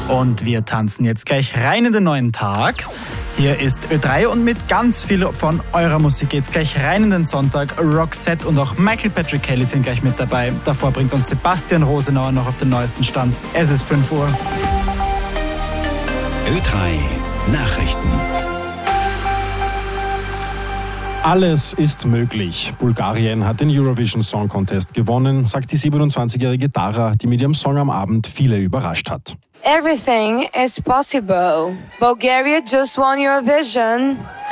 Und wir tanzen jetzt gleich rein in den neuen Tag. Hier ist Ö3 und mit ganz viel von eurer Musik geht's gleich rein in den Sonntag. Roxette und auch Michael Patrick Kelly sind gleich mit dabei. Davor bringt uns Sebastian Rosenauer noch auf den neuesten Stand. Es ist 5 Uhr. Ö3 Nachrichten. Alles ist möglich. Bulgarien hat den Eurovision Song Contest gewonnen, sagt die 27-jährige Dara, die mit ihrem Song am Abend viele überrascht hat. Everything is possible. Bulgaria just won Eurovision.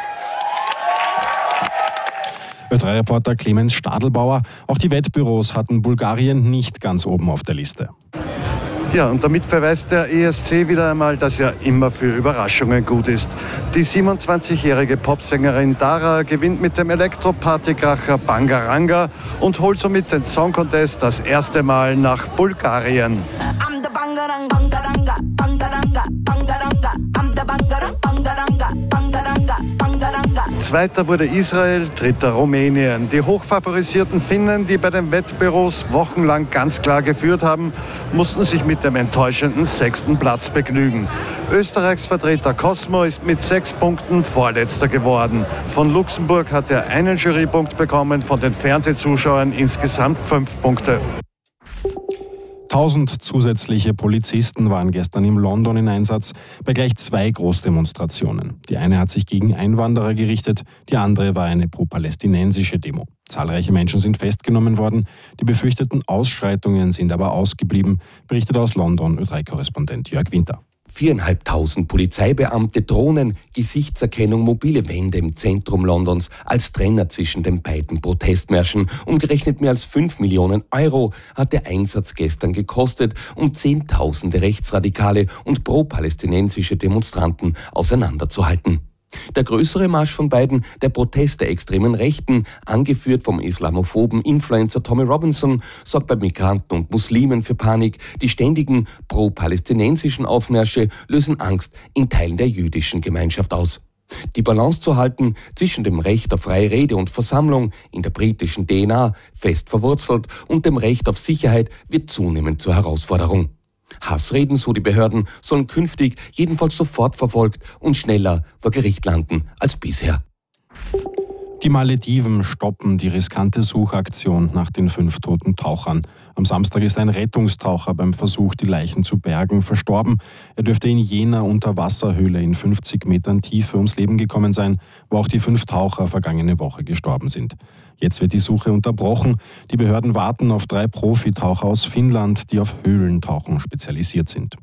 Ö3-Reporter Clemens Stadelbauer, auch die Wettbüros hatten Bulgarien nicht ganz oben auf der Liste. Ja, und damit beweist der ESC wieder einmal, dass er immer für Überraschungen gut ist. Die 27-jährige Popsängerin Dara gewinnt mit dem Elektro-Partykracher Bangaranga und holt somit den Song Contest das erste Mal nach Bulgarien. Zweiter wurde Israel, dritter Rumänien. Die hochfavorisierten Finnen, die bei den Wettbüros wochenlang ganz klar geführt haben, mussten sich mit dem enttäuschenden 6. Platz begnügen. Österreichs Vertreter Cosmo ist mit 6 Punkten Vorletzter geworden. Von Luxemburg hat er einen Jurypunkt bekommen, von den Fernsehzuschauern insgesamt 5 Punkte. 1000 zusätzliche Polizisten waren gestern in London in Einsatz bei gleich 2 Großdemonstrationen. Die eine hat sich gegen Einwanderer gerichtet, die andere war eine pro-palästinensische Demo. Zahlreiche Menschen sind festgenommen worden, die befürchteten Ausschreitungen sind aber ausgeblieben, berichtet aus London Ö3-Korrespondent Jörg Winter. 4.500 Polizeibeamte, Drohnen, Gesichtserkennung, mobile Wände im Zentrum Londons als Trenner zwischen den beiden Protestmärschen. Umgerechnet mehr als 5 Millionen Euro hat der Einsatz gestern gekostet, um Zehntausende rechtsradikale und pro-palästinensische Demonstranten auseinanderzuhalten. Der größere Marsch von beiden, der Protest der extremen Rechten, angeführt vom islamophoben Influencer Tommy Robinson, sorgt bei Migranten und Muslimen für Panik. Die ständigen pro-palästinensischen Aufmärsche lösen Angst in Teilen der jüdischen Gemeinschaft aus. Die Balance zu halten zwischen dem Recht auf freie Rede und Versammlung, in der britischen DNA fest verwurzelt, und dem Recht auf Sicherheit wird zunehmend zur Herausforderung. Hassreden, so die Behörden, sollen künftig jedenfalls sofort verfolgt und schneller vor Gericht landen als bisher. Die Malediven stoppen die riskante Suchaktion nach den 5 toten Tauchern. Am Samstag ist ein Rettungstaucher beim Versuch, die Leichen zu bergen, verstorben. Er dürfte in jener Unterwasserhöhle in 50 Metern Tiefe ums Leben gekommen sein, wo auch die 5 Taucher vergangene Woche gestorben sind. Jetzt wird die Suche unterbrochen. Die Behörden warten auf 3 Profitaucher aus Finnland, die auf Höhlentauchen spezialisiert sind.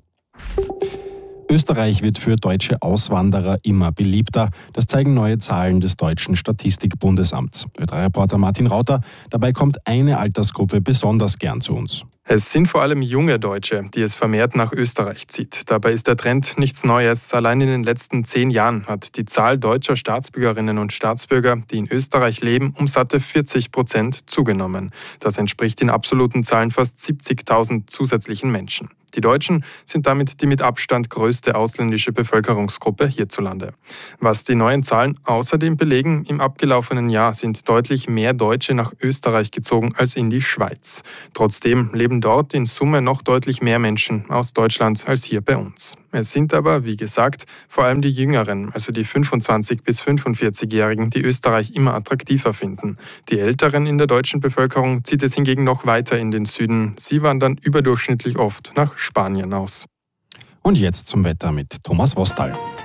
Österreich wird für deutsche Auswanderer immer beliebter. Das zeigen neue Zahlen des Deutschen Statistikbundesamts. Ö3-Reporter Martin Rauter, dabei kommt eine Altersgruppe besonders gern zu uns. Es sind vor allem junge Deutsche, die es vermehrt nach Österreich zieht. Dabei ist der Trend nichts Neues. Allein in den letzten 10 Jahren hat die Zahl deutscher Staatsbürgerinnen und Staatsbürger, die in Österreich leben, um satte 40% zugenommen. Das entspricht in absoluten Zahlen fast 70.000 zusätzlichen Menschen. Die Deutschen sind damit die mit Abstand größte ausländische Bevölkerungsgruppe hierzulande. Was die neuen Zahlen außerdem belegen, im abgelaufenen Jahr sind deutlich mehr Deutsche nach Österreich gezogen als in die Schweiz. Trotzdem leben dort in Summe noch deutlich mehr Menschen aus Deutschland als hier bei uns. Es sind aber, wie gesagt, vor allem die Jüngeren, also die 25- bis 45-Jährigen, die Österreich immer attraktiver finden. Die Älteren in der deutschen Bevölkerung zieht es hingegen noch weiter in den Süden. Sie wandern überdurchschnittlich oft nach Spanien aus. Und jetzt zum Wetter mit Thomas Wostal.